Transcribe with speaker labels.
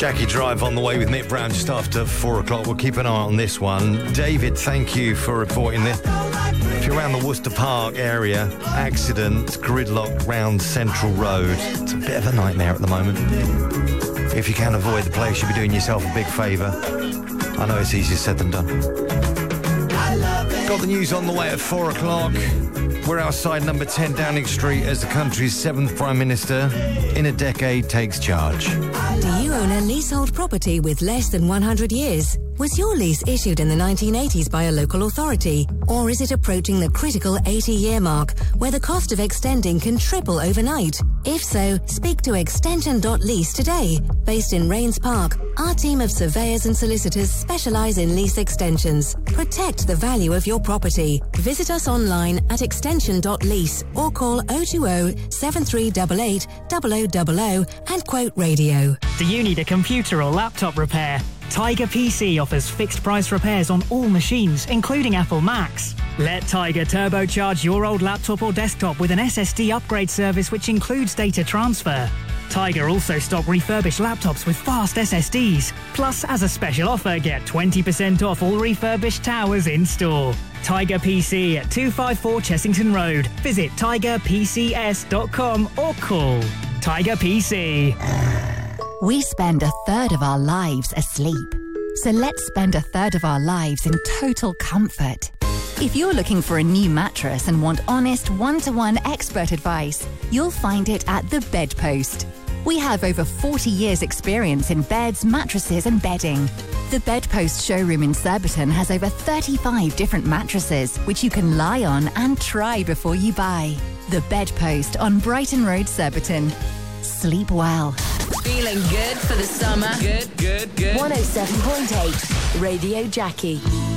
Speaker 1: Jackie Drive on the way with Nick Brown just after 4 o'clock. We'll keep an eye on this one. David, thank you for reporting this. If you're around the Worcester Park area, accident, gridlock round Central Road. It's a bit of a nightmare at the moment. If you can avoid the place, you'll be doing yourself a big favour. I know it's easier said than done. Got the news on the way at 4 o'clock. We're outside number 10 Downing Street as the country's 7th Prime Minister in a decade takes charge.
Speaker 2: Do you own a leasehold property with less than 100 years? Was your lease issued in the 1980s by a local authority? Or is it approaching the critical 80-year mark, where the cost of extending can triple overnight? If so, speak to Extension.lease today. Based in Rains Park, our team of surveyors and solicitors specialise in lease extensions. Protect the value of your property. Visit us online at Extension.lease or call 020 7388 0000 and quote radio.
Speaker 3: Do you need a computer or laptop repair? Tiger PC offers fixed price repairs on all machines, including Apple Macs. Let Tiger turbocharge your old laptop or desktop with an SSD upgrade service which includes data transfer. Tiger also stock refurbished laptops with fast SSDs. Plus, as a special offer, get 20% off all refurbished towers in store. Tiger PC at 254 Chessington Road. Visit tigerpcs.com or call Tiger PC.
Speaker 4: We spend a third of our lives asleep. So let's spend a third of our lives in total comfort. If you're looking for a new mattress and want honest, one-to-one expert advice, you'll find it at The Bedpost. We have over 40 years' experience in beds, mattresses and bedding. The Bedpost showroom in Surbiton has over 35 different mattresses, which you can lie on and try before you buy. The Bedpost on Brighton Road, Surbiton. Sleep well.
Speaker 5: Feeling good for the summer? Good.
Speaker 6: 107.8 Radio Jackie.